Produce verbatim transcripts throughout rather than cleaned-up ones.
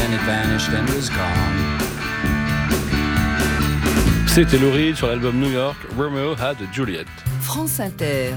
then it vanished and was gone. C'était Lou Reed sur l'album New York, Romeo Had a Juliet. France Inter.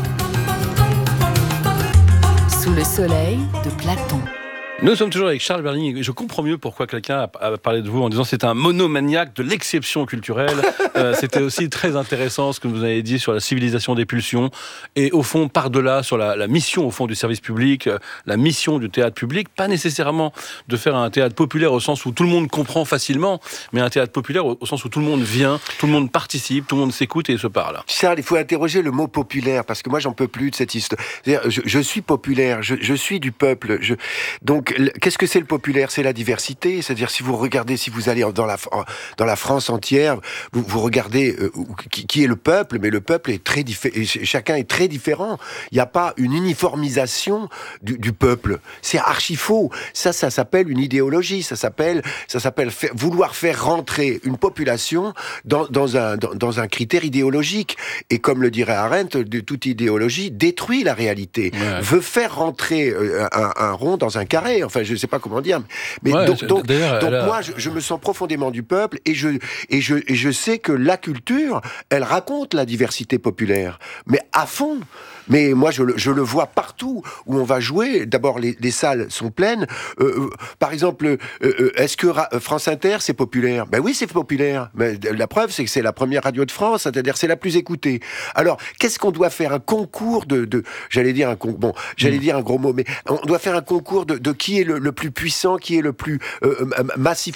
Sous le soleil de Platon. Nous sommes toujours avec Charles Berling et je comprends mieux pourquoi quelqu'un a, a parlé de vous en disant que c'est un monomaniaque de l'exception culturelle. euh, c'était aussi très intéressant ce que vous avez dit sur la civilisation des pulsions et au fond par-delà sur la, la mission au fond du service public, euh, la mission du théâtre public, pas nécessairement de faire un théâtre populaire au sens où tout le monde comprend facilement, mais un théâtre populaire au, au sens où tout le monde vient, tout le monde participe, tout le monde s'écoute et se parle. Charles, il faut interroger le mot populaire parce que moi j'en peux plus de cette histoire. C'est-à-dire, je, je suis populaire, je, je suis du peuple. Je... Donc qu'est-ce que c'est le populaire ? C'est la diversité. C'est-à-dire, si vous regardez, si vous allez dans la, dans la France entière, vous, vous regardez euh, qui, qui est le peuple, mais le peuple est très différent. Chacun est très différent. Il n'y a pas une uniformisation du, du peuple. C'est archi faux. Ça, ça s'appelle une idéologie. Ça s'appelle, ça s'appelle faire, vouloir faire rentrer une population dans, dans, un, dans, dans un critère idéologique. Et comme le dirait Arendt, de toute idéologie détruit la réalité. Ouais. Veut faire rentrer un, un rond dans un carré. Enfin, je ne sais pas comment dire, mais ouais, donc, donc, donc a... moi, je, je me sens profondément du peuple et je, et, je, et je sais que la culture, elle raconte la diversité populaire, mais à fond. Mais moi, je le, je le vois partout où on va jouer. D'abord, les, les salles sont pleines. Euh, par exemple, euh, euh, est-ce que Ra- France Inter, c'est populaire ? Ben oui, c'est populaire. Mais la preuve, c'est que c'est la première radio de France, c'est-à-dire c'est la plus écoutée. Alors, qu'est-ce qu'on doit faire ? Un concours de... de j'allais dire un con, bon, j'allais mmh. dire un gros mot, mais on doit faire un concours de, de qui est le, le plus puissant, qui est le plus euh, massificateur ?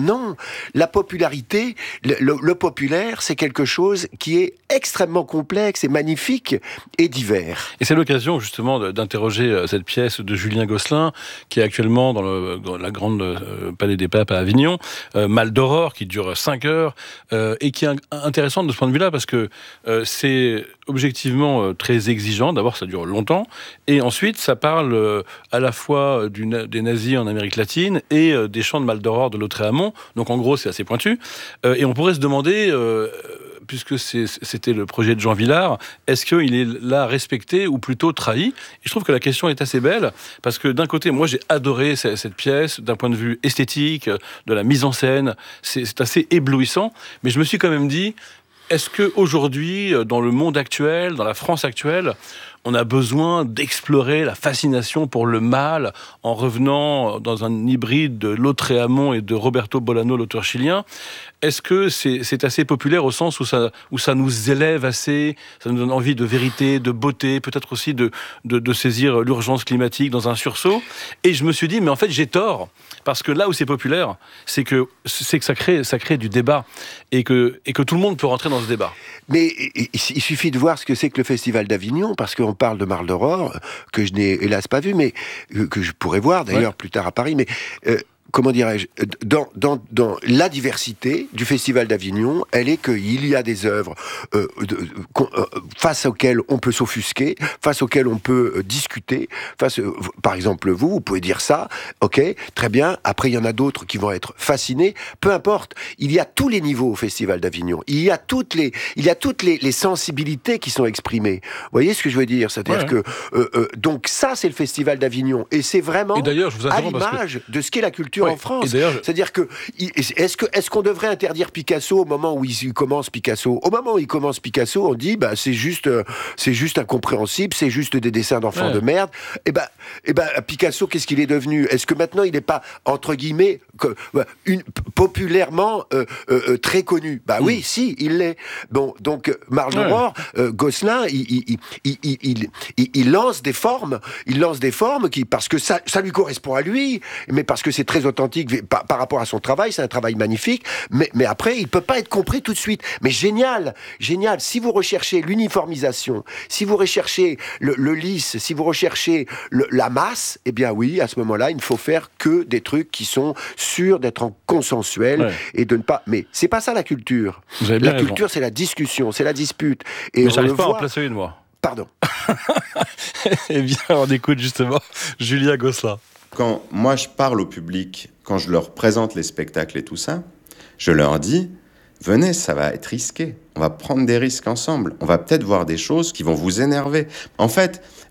Non. La popularité, le, le, le populaire, c'est quelque chose qui est extrêmement complexe et magnifique et divers. Et c'est l'occasion justement d'interroger cette pièce de Julien Gosselin qui est actuellement dans, le, dans la grande euh, Palais des Papes à Avignon, euh, Mal d'Aurore, qui dure cinq heures euh, et qui est intéressante de ce point de vue-là parce que euh, c'est objectivement euh, très exigeant. D'abord, ça dure longtemps et ensuite, ça parle euh, à la fois du, des nazis en Amérique latine et euh, des chants de Mal d'Aurore de Lautréamont. Donc en gros, c'est assez pointu. Euh, et on pourrait se demander... Euh, puisque c'est, c'était le projet de Jean Vilar, est-ce qu'il est là respecté ou plutôt trahi ? Et je trouve que la question est assez belle, parce que d'un côté, moi j'ai adoré cette, cette pièce, d'un point de vue esthétique, de la mise en scène, c'est, c'est assez éblouissant, mais je me suis quand même dit, est-ce qu'aujourd'hui, dans le monde actuel, dans la France actuelle, on a besoin d'explorer la fascination pour le mal en revenant dans un hybride de Lautréamont et de Roberto Bolano, l'auteur chilien. Est-ce que c'est, c'est assez populaire au sens où ça, où ça nous élève assez, ça nous donne envie de vérité, de beauté, peut-être aussi de, de, de saisir l'urgence climatique dans un sursaut ? Et je me suis dit, mais en fait, j'ai tort. Parce que là où c'est populaire, c'est que, c'est que ça crée, ça crée du débat et que, et que tout le monde peut rentrer dans ce débat. Mais il suffit de voir ce que c'est que le Festival d'Avignon, parce qu'on parle de Mal d'Aurore, que je n'ai hélas pas vu, mais que je pourrais voir d'ailleurs ouais. plus tard à Paris, mais... Euh, comment dirais-je, dans, dans, dans la diversité du Festival d'Avignon, elle est qu'il y a des œuvres euh, de, euh, face auxquelles on peut s'offusquer, face auxquelles on peut euh, discuter. Face, euh, par exemple, vous, vous pouvez dire ça, ok, très bien. Après, il y en a d'autres qui vont être fascinés. Peu importe. Il y a tous les niveaux au Festival d'Avignon. Il y a toutes les, il y a toutes les, les sensibilités qui sont exprimées. Vous voyez ce que je veux dire ? C'est-à-dire ouais. que euh, euh, donc ça, c'est le Festival d'Avignon, et c'est vraiment et je vous à l'image que... de ce qu'est la culture. Ouais. En France. Je... C'est-à-dire que, est-ce que, est-ce qu'on devrait interdire Picasso au moment où il commence Picasso ? Au moment où il commence Picasso, on dit, bah, c'est juste, c'est juste incompréhensible, c'est juste des dessins d'enfants ouais. de merde. Et ben, et ben, Picasso, qu'est-ce qu'il est devenu ? Est-ce que maintenant il n'est pas, entre guillemets, que, une, populairement euh, euh, très connu ? Bah oui, mmh. si, il l'est. Bon, donc, Mal d'Aurore, ouais. euh, Gosselin, il, il, il, il, il, il, il lance des formes, il lance des formes qui, parce que ça, ça lui correspond à lui, mais parce que c'est très authentique par, par rapport à son travail, c'est un travail magnifique, mais, mais après, il peut pas être compris tout de suite. Mais génial, génial. Si vous recherchez l'uniformisation, si vous recherchez le, le lisse, si vous recherchez le, la masse, eh bien oui, à ce moment-là, il ne faut faire que des trucs qui sont sûrs d'être en consensuel ouais. et de ne pas... Mais c'est pas ça la culture. Vous avez bien la raison. Culture, c'est la discussion, c'est la dispute. Et mais j'arrive pas voit... à en placer une, moi. Pardon. Eh bien, on écoute justement Julien Gosselin. Quand moi je parle au public, quand je leur présente les spectacles et tout ça, je leur dis, venez, ça va être risqué. On va prendre des risques ensemble. On va peut-être voir des choses qui vont vous énerver. En fait,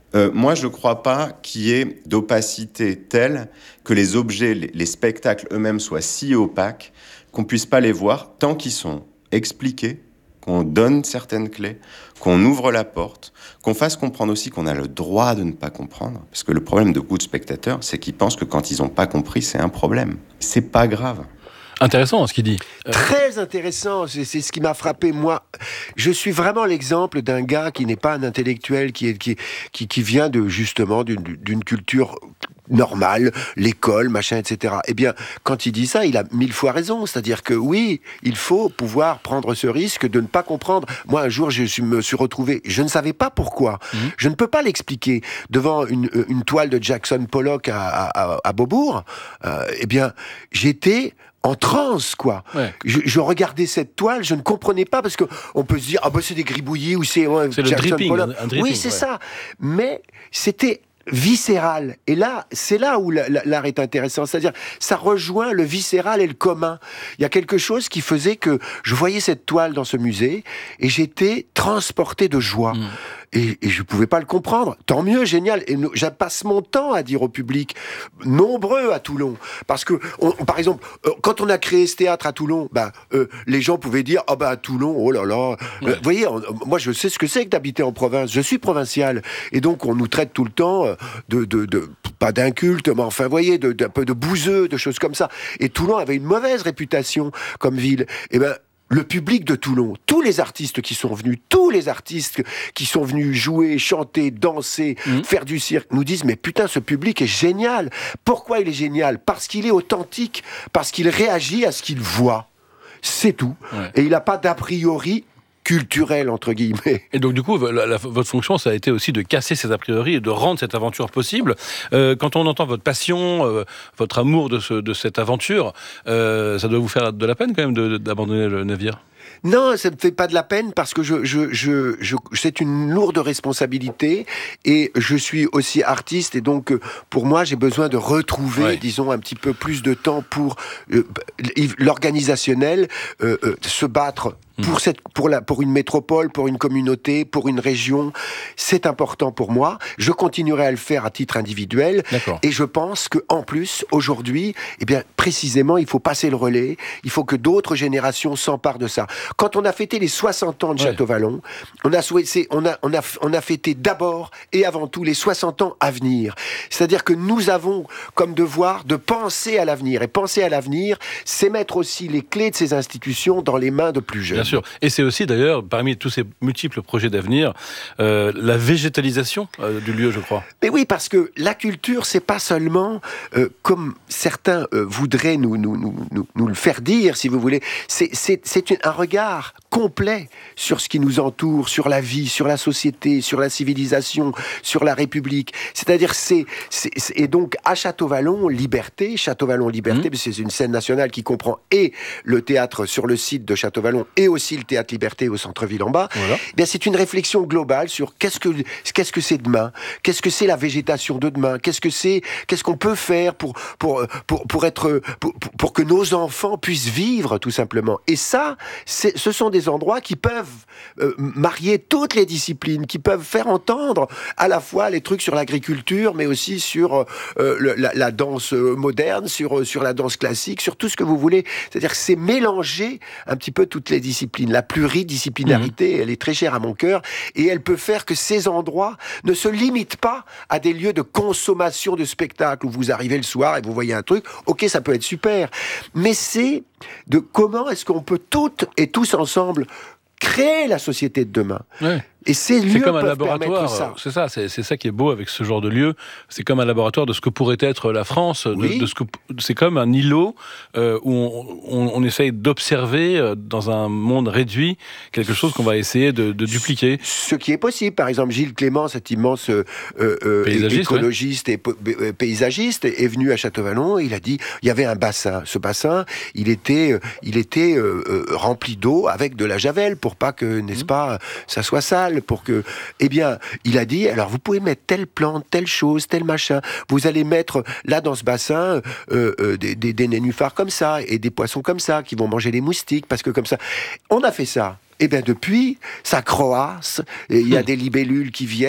Euh, moi, je ne crois pas qu'il y ait d'opacité telle que les objets, les, les spectacles eux-mêmes soient si opaques qu'on ne puisse pas les voir tant qu'ils sont expliqués, qu'on donne certaines clés, qu'on ouvre la porte, qu'on fasse comprendre aussi qu'on a le droit de ne pas comprendre. Parce que le problème de beaucoup de spectateurs, c'est qu'ils pensent que quand ils n'ont pas compris, c'est un problème. C'est pas grave. Intéressant ce qu'il dit. Euh... Très intéressant, c'est, c'est ce qui m'a frappé. Moi, je suis vraiment l'exemple d'un gars qui n'est pas un intellectuel, qui, est, qui, qui, qui vient de, justement d'une, d'une culture normale, l'école, machin, et cetera. Eh bien, quand il dit ça, il a mille fois raison. C'est-à-dire que oui, il faut pouvoir prendre ce risque de ne pas comprendre. Moi, un jour, je suis, me suis retrouvé, je ne savais pas pourquoi. Mmh. Je ne peux pas l'expliquer. Devant une, une toile de Jackson Pollock à, à, à Beaubourg, euh, eh bien, j'étais en transe, quoi. Ouais. Je, je regardais cette toile, je ne comprenais pas, parce que on peut se dire, ah ben c'est des gribouillis, ou c'est, ouais, c'est Jackson le dripping, Pollock. Un, un dripping, oui, c'est ouais. ça. Mais c'était viscéral. Et là, c'est là où la, la, l'art est intéressant. C'est-à-dire, ça rejoint le viscéral et le commun. Il y a quelque chose qui faisait que je voyais cette toile dans ce musée et j'étais transporté de joie. Mmh. Et, et je pouvais pas le comprendre. Tant mieux, génial. Et je passe mon temps à dire au public, nombreux à Toulon, parce que, on, par exemple, euh, quand on a créé ce théâtre à Toulon, bah, euh, les gens pouvaient dire, ah oh, bah à Toulon, oh là là. Vous ouais. euh, voyez, on, moi je sais ce que c'est que d'habiter en province. Je suis provincial, et donc on nous traite tout le temps de, de, de pas d'inculte, mais enfin, vous voyez, de, d'un peu de bouseux, de choses comme ça. Et Toulon avait une mauvaise réputation comme ville. Et ben. Le public de Toulon, tous les artistes qui sont venus, tous les artistes qui sont venus jouer, chanter, danser, mmh. faire du cirque, nous disent, mais putain, ce public est génial. Pourquoi il est génial ? Parce qu'il est authentique, parce qu'il réagit à ce qu'il voit. C'est tout. Ouais. Et il n'a pas d'a priori culturel, entre guillemets. Et donc, du coup, la, la, votre fonction, ça a été aussi de casser ces a priori et de rendre cette aventure possible. Euh, quand on entend votre passion, euh, votre amour de, ce, de cette aventure, euh, ça doit vous faire de la peine, quand même, de, de, d'abandonner le navire ? Non, ça ne me fait pas de la peine parce que je, je, je, je, c'est une lourde responsabilité et je suis aussi artiste et donc pour moi j'ai besoin de retrouver, ouais. disons, un petit peu plus de temps pour euh, l'organisationnel, euh, euh, se battre pour cette, pour la, pour une métropole, pour une communauté, pour une région. C'est important pour moi. Je continuerai à le faire à titre individuel. D'accord. Et je pense que en plus aujourd'hui, eh bien précisément, il faut passer le relais. Il faut que d'autres générations s'emparent de ça. Quand on a fêté les soixante ans de ouais. Château Vallon, on a souhaité, on a, on a, on a fêté d'abord et avant tout les soixante ans à venir. C'est-à-dire que nous avons comme devoir de penser à l'avenir. Et penser à l'avenir, c'est mettre aussi les clés de ces institutions dans les mains de plus jeunes. Bien sûr. Et c'est aussi d'ailleurs, parmi tous ces multiples projets d'avenir, euh, la végétalisation euh, du lieu, je crois. Mais oui, parce que la culture, c'est pas seulement, euh, comme certains euh, voudraient nous, nous, nous, nous, nous le faire dire, si vous voulez, c'est, c'est, c'est une, un regard complet sur ce qui nous entoure, sur la vie, sur la société, sur la civilisation, sur la République. C'est-à-dire, c'est, c'est, c'est et donc à Château-Vallon, Liberté, Château-Vallon, Liberté, mmh. c'est une scène nationale qui comprend et le théâtre sur le site de Château-Vallon et aussi le théâtre Liberté au centre-ville en bas. Voilà. Eh bien, c'est une réflexion globale sur qu'est-ce que qu'est-ce que c'est demain, qu'est-ce que c'est la végétation de demain, qu'est-ce que c'est, qu'est-ce qu'on peut faire pour pour pour pour être pour, pour que nos enfants puissent vivre tout simplement. Et ça, c'est, ce sont des endroits qui peuvent euh, marier toutes les disciplines, qui peuvent faire entendre à la fois les trucs sur l'agriculture, mais aussi sur euh, le, la, la danse moderne, sur sur la danse classique, sur tout ce que vous voulez. C'est-à-dire que c'est mélanger un petit peu toutes les disciplines. La pluridisciplinarité, mmh. elle est très chère à mon cœur, et elle peut faire que ces endroits ne se limitent pas à des lieux de consommation de spectacles où vous arrivez le soir et vous voyez un truc. Ok, ça peut être super, mais c'est de comment est-ce qu'on peut toutes et tous ensemble créer la société de demain. Ouais. Et ces lieux c'est comme un peuvent laboratoire, ça. C'est ça, c'est, c'est ça qui est beau avec ce genre de lieu. C'est comme un laboratoire de ce que pourrait être la France. De, oui. de ce que, c'est comme un îlot euh, où on, on, on essaye d'observer euh, dans un monde réduit quelque chose qu'on va essayer de, de dupliquer. Ce qui est possible. Par exemple, Gilles Clément, cet immense euh, euh, écologiste ouais. et po- paysagiste, est venu à Château-Vallon. Il a dit, il y avait un bassin. Ce bassin, il était, euh, il était euh, euh, rempli d'eau avec de la javel pour pas que, n'est-ce mmh. pas, ça soit sale. Pour que, eh bien, il a dit, alors vous pouvez mettre telle plante, telle chose, tel machin. Vous allez mettre là dans ce bassin euh, euh, des, des, des nénuphars comme ça et des poissons comme ça qui vont manger les moustiques parce que comme ça. On a fait ça. Eh bien, depuis, ça croasse. Il y a des libellules qui viennent.